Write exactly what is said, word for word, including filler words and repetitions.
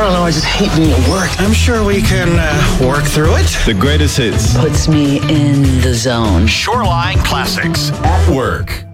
don't know, I just hate being at work. I'm sure we can uh, work through it. The greatest hits. Puts me in the zone. Shoreline Classics. At work.